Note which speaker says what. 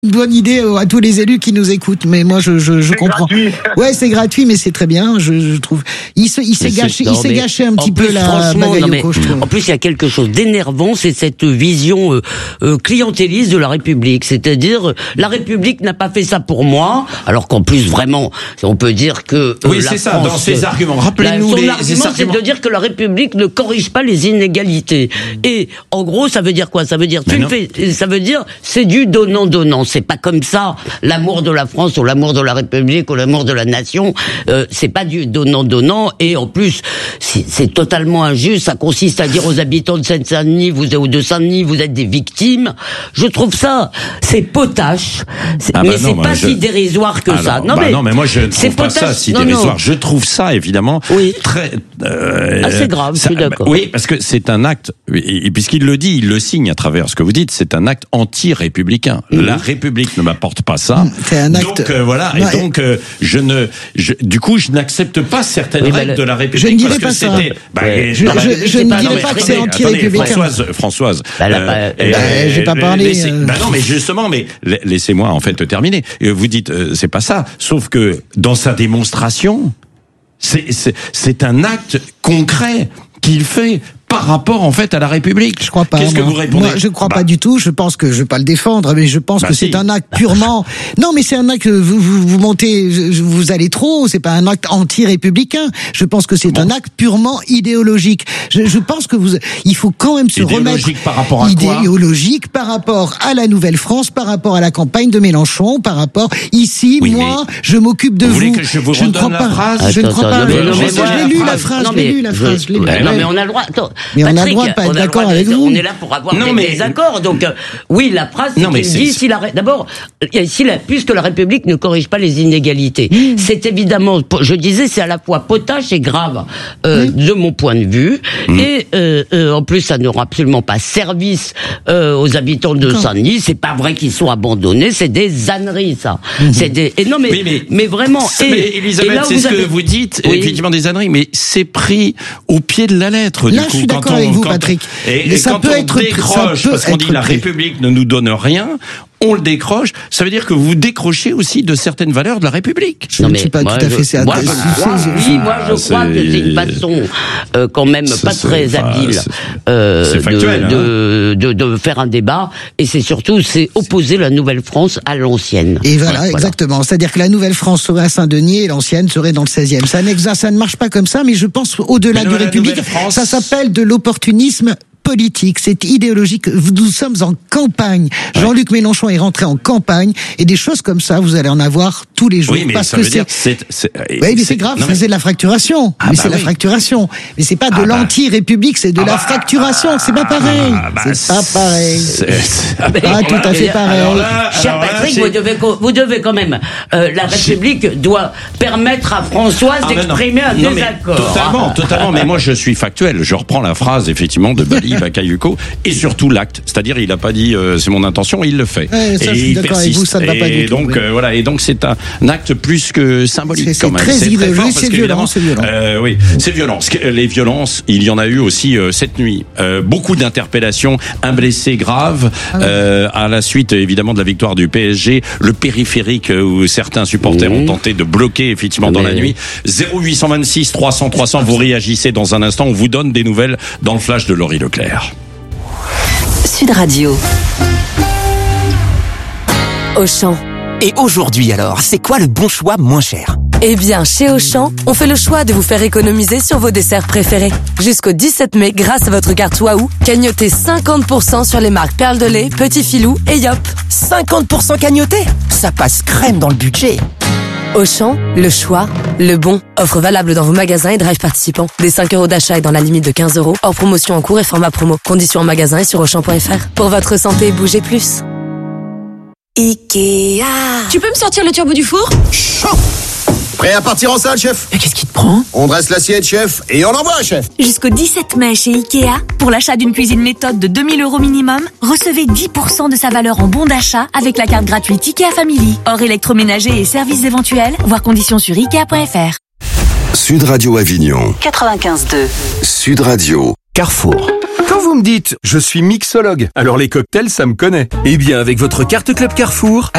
Speaker 1: Une bonne idée à tous les élus qui nous écoutent, mais moi je comprends.
Speaker 2: Gratuit.
Speaker 1: Ouais, c'est gratuit, mais c'est très bien, je trouve. Il s'est gâché un petit peu la Bagayoko, je trouve.
Speaker 3: En plus, il y a quelque chose d'énervant, c'est cette vision clientéliste de la République. C'est-à-dire, la République n'a pas fait ça pour moi, alors qu'en plus, vraiment, on peut dire que
Speaker 4: oui, c'est ça, dans ses arguments. Rappelez-nous
Speaker 3: son argument, c'est de dire que la République ne corrige pas les inégalités. Et en gros, ça veut dire quoi? Ça veut dire ça veut dire c'est du donnant-donnant. C'est pas comme ça l'amour de la France ou l'amour de la République ou l'amour de la nation. C'est pas du donnant-donnant. Et en plus, c'est totalement injuste. Ça consiste à dire aux habitants de Seine-Saint-Denis ou de Saint-Denis, vous êtes des victimes. Je trouve ça, c'est potache. Mais c'est pas si dérisoire que ça.
Speaker 4: Non, mais moi je ne trouve pas ça si dérisoire. Je trouve ça évidemment très
Speaker 3: assez grave. Je suis d'accord.
Speaker 4: Oui, parce que c'est un acte. Et puisqu'il le dit, il le signe à travers ce que vous dites. C'est un acte anti-républicain. La République ne m'apporte pas ça.
Speaker 1: C'est un acte.
Speaker 4: Donc voilà. Et donc du coup, je n'accepte pas certaines règles de la République.
Speaker 1: Je ne dirais pas ça. Je ne dirais pas que c'est anti-républicain.
Speaker 4: Françoise.
Speaker 1: J'ai pas parlé.
Speaker 4: Non, mais justement, laissez-moi en fait terminer. Vous dites, c'est pas ça. Sauf que dans sa démonstration, c'est un acte concret qu'il fait par rapport en fait à la République.
Speaker 1: Je crois pas.
Speaker 4: Qu'est-ce que vous répondez?
Speaker 1: Moi, je crois pas du tout. Je pense que je vais pas le défendre, mais je pense que c'est un acte purement. Non, mais c'est un acte que vous montez, vous allez trop. C'est pas un acte anti-républicain. Je pense que c'est un acte purement idéologique. Je pense que il faut quand même se remettre.
Speaker 4: Par rapport à
Speaker 1: idéologique par rapport à la Nouvelle-France, par rapport à la campagne de Mélenchon, par rapport ici.
Speaker 4: Oui,
Speaker 1: moi, je m'occupe de vous.
Speaker 4: Vous voulez que je vous redonne la phrase?
Speaker 1: Je ne crois pas.
Speaker 3: Je
Speaker 1: l'ai lu la phrase.
Speaker 3: Non, mais on a le droit.
Speaker 1: Mais on a le droit de pas être d'accord avec vous.
Speaker 3: On est là pour avoir des désaccords. Donc, oui, la phrase, c'est qu'il dit, d'abord, puisque la République ne corrige pas les inégalités. C'est évidemment, je disais, c'est à la fois potache et grave, de mon point de vue. Et, en plus, ça ne rend absolument pas service, aux habitants de Saint-Denis. C'est pas vrai qu'ils sont abandonnés. C'est des âneries, ça. Mais vraiment.
Speaker 4: Mais Elisabeth, c'est ce que vous dites, effectivement, des âneries, mais c'est pris au pied de la lettre, du coup.
Speaker 1: Je suis d'accord avec vous, Patrick.
Speaker 4: Et ça peut être décroche, parce qu'on dit la République ne nous donne rien, on le décroche, ça veut dire que vous décrochez aussi de certaines valeurs de la République.
Speaker 1: Je ne suis pas tout à fait ça.
Speaker 3: Moi, je crois que c'est une façon quand même pas très habile de faire un débat, et c'est surtout opposer la Nouvelle-France à l'ancienne.
Speaker 1: Et voilà, exactement. C'est-à-dire que la Nouvelle-France serait à Saint-Denis et l'ancienne serait dans le 16e. Ça ne marche pas comme ça, mais je pense au-delà du République, ça s'appelle de l'opportunisme politique, c'est idéologique. Nous sommes en campagne. Jean-Luc Mélenchon est rentré en campagne, et des choses comme ça, vous allez en avoir tous les jours.
Speaker 4: Oui, mais
Speaker 1: parce
Speaker 4: ça
Speaker 1: que
Speaker 4: veut dire
Speaker 1: mais c'est grave, c'est de la fracturation. La fracturation. Mais c'est pas de l'anti-république, c'est de la fracturation. C'est pas pareil. C'est pas pareil. Pas tout à fait pareil.
Speaker 3: Cher Patrick, vous devez quand même, la République doit permettre à Françoise d'exprimer un désaccord.
Speaker 4: Totalement. Mais moi, je suis factuel. Je reprends la phrase, effectivement, de Bakayoko, et surtout l'acte. C'est-à-dire, il n'a pas dit c'est mon intention, il le fait.
Speaker 1: Ça, je suis d'accord avec vous, ça ne va pas du tout.
Speaker 4: Donc, voilà. Et donc, c'est un acte plus que symbolique, quand même.
Speaker 1: C'est très idéologique,
Speaker 4: c'est
Speaker 1: violent.
Speaker 4: Oui, c'est violent. Les violences, il y en a eu aussi cette nuit. Beaucoup d'interpellations, un blessé grave, à la suite, évidemment, de la victoire du PSG. Le périphérique où certains supporters ont tenté de bloquer, effectivement, dans la nuit. 0826 300 300, vous réagissez dans un instant. On vous donne des nouvelles dans le flash de Laurie Leclerc.
Speaker 5: Sud Radio. Auchan.
Speaker 6: Et aujourd'hui alors, c'est quoi le bon choix moins cher?
Speaker 5: Eh bien, chez Auchan, on fait le choix de vous faire économiser sur vos desserts préférés. Jusqu'au 17 mai, grâce à votre carte Waouh, cagnotez 50% sur les marques Perle de lait, Petit Filou et Yop.
Speaker 6: 50% cagnoté? Ça passe crème dans le budget.
Speaker 5: Auchan, le choix, le bon. Offre valable dans vos magasins et drive participants. Des 5 € d'achat et dans la limite de 15 €. Hors promotion en cours et format promo. Conditions en magasin et sur Auchan.fr. Pour votre santé, bougez plus.
Speaker 7: Ikea. Tu peux me sortir le turbo du four?
Speaker 8: Chaud. Prêt à partir en salle, chef?
Speaker 7: Mais qu'est-ce qui te prend?
Speaker 8: On dresse l'assiette, chef, et on envoie, chef.
Speaker 7: Jusqu'au 17 mai chez Ikea, pour l'achat d'une cuisine méthode de 2 000 € minimum, recevez 10% de sa valeur en bon d'achat avec la carte gratuite Ikea Family. Hors électroménager et services éventuels, voir conditions sur Ikea.fr.
Speaker 9: Sud Radio Avignon
Speaker 5: 95.2.
Speaker 9: Sud Radio
Speaker 6: Carrefour.
Speaker 10: Quand vous me dites « je suis mixologue », alors les cocktails, ça me connaît. Eh bien, avec votre carte Club Carrefour,